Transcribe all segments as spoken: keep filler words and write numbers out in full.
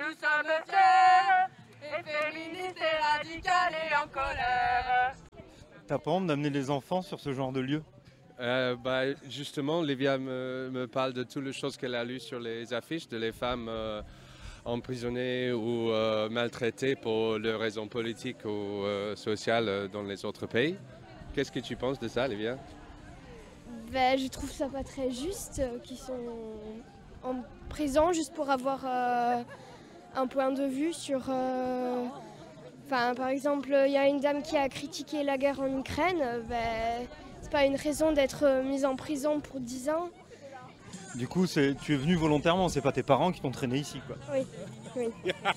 nous sommes fiers, et féministes et radicales et en colère. T'as pas honte d'amener les enfants sur ce genre de lieu? Euh, bah, justement, Livia me, me parle de toutes les choses qu'elle a lues sur les affiches, de les femmes euh, emprisonnées ou euh, maltraitées pour leurs raisons politiques ou euh, sociales dans les autres pays. Qu'est-ce que tu penses de ça, Livia? Ben, je trouve ça pas très juste euh, qu'ils sont en prison juste pour avoir euh, un point de vue sur... euh, Enfin, par exemple, il y a une dame qui a critiqué la guerre en Ukraine. Ben, c'est pas une raison d'être mise en prison pour dix ans. Du coup, c'est, tu es venu volontairement, c'est pas tes parents qui t'ont traîné ici, quoi. Oui, oui.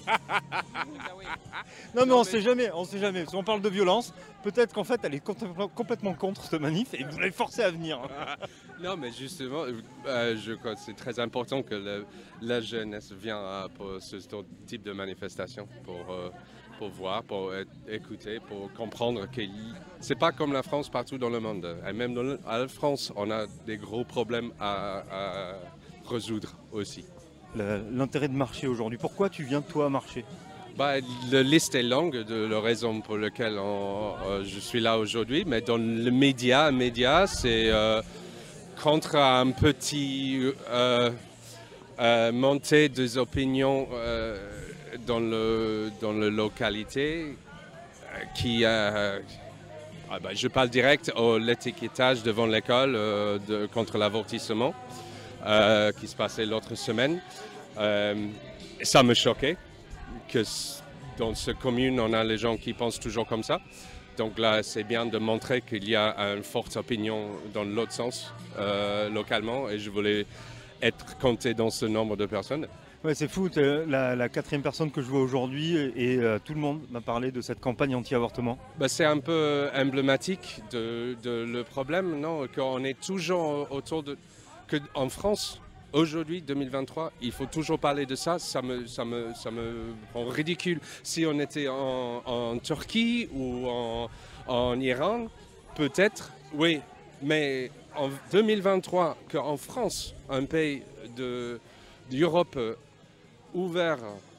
Non mais on sait jamais, on sait jamais. Si on parle de violence, peut-être qu'en fait elle est complètement contre ce manif et vous l'avez forcé à venir. Non, mais justement, euh, je crois que c'est très important que le, la jeunesse vienne pour ce type de manifestation, pour, euh, pour voir, pour écouter, pour comprendre que c'est pas comme la France partout dans le monde. Et même dans la France, on a des gros problèmes à, à résoudre aussi. Le, l'intérêt de marcher aujourd'hui, pourquoi tu viens toi marcher? Bah, la liste est longue de la raison pour laquelle on, euh, je suis là aujourd'hui, mais dans le média, média c'est euh, contre un petit euh, euh, montée des opinions euh, dans le dans la localité euh, qui euh, ah bah, je parle direct au l'étiquetage devant l'école euh, de, contre l'avortissement euh, qui se passait l'autre semaine. Euh, ça me choquait que dans cette commune, on a les gens qui pensent toujours comme ça. Donc là, c'est bien de montrer qu'il y a une forte opinion dans l'autre sens, euh, localement, et je voulais être compté dans ce nombre de personnes. Ouais, c'est fou, la, la quatrième personne que je vois aujourd'hui et euh, tout le monde m'a parlé de cette campagne anti-avortement. Bah, c'est un peu emblématique de, de le problème, non, qu'on est toujours autour de... Que en France, aujourd'hui, deux mille vingt-trois, il faut toujours parler de ça, ça me, ça me, ça me rend ridicule. Si on était en, en Turquie ou en, en Iran, peut-être, oui, mais en deux mille vingt-trois, qu'en France, un pays de, d'Europe ouvert,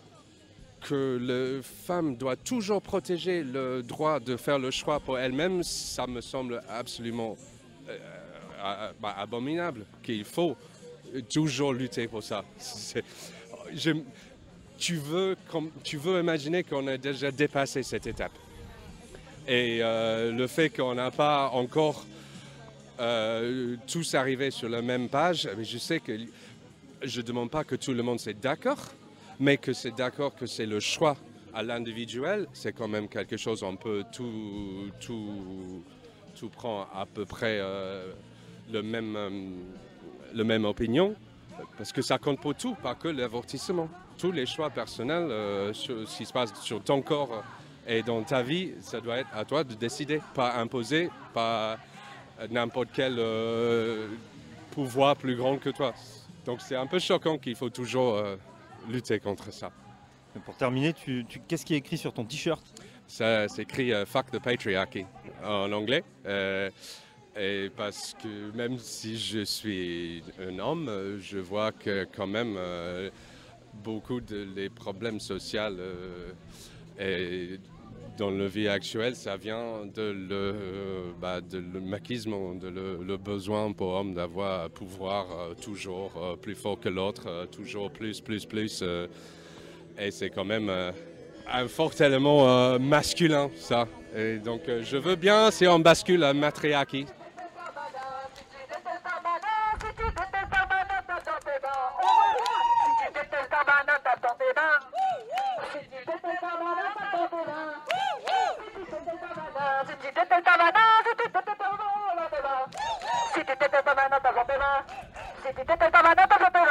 que la femme doit toujours protéger le droit de faire le choix pour elle-même, ça me semble absolument euh, bah, abominable, qu'il faut toujours lutter pour ça. C'est, je, tu, veux, comme, tu veux imaginer qu'on a déjà dépassé cette étape. Et euh, le fait qu'on n'a pas encore euh, tous arrivé sur la même page, je sais que je ne demande pas que tout le monde soit d'accord, mais que c'est d'accord que c'est le choix à l'individuel, c'est quand même quelque chose, on peut tout, tout, tout prendre à peu près euh, le même... Euh, la même opinion, parce que ça compte pour tout, pas que l'avortissement. Tous les choix personnels, euh, sur, ce qui se passe sur ton corps et dans ta vie, ça doit être à toi de décider, pas imposer, pas n'importe quel euh, pouvoir plus grand que toi. Donc c'est un peu choquant qu'il faut toujours euh, lutter contre ça. Et pour terminer, tu, tu, qu'est-ce qui est écrit sur ton t-shirt? Ça, c'est écrit euh, « Fuck the patriarchy » en anglais. Euh, Et parce que même si je suis un homme, je vois que quand même euh, beaucoup de les problèmes sociaux euh, et dans la vie actuelle, ça vient de le, euh, bah, de le machisme, de le, le besoin pour l'homme d'avoir un pouvoir euh, toujours euh, plus fort que l'autre, euh, toujours plus, plus, plus. Euh, et c'est quand même euh, un fort élément euh, masculin, ça. Et donc euh, je veux bien si on bascule à matriarchie. Si tu t'étais pas mal dans ta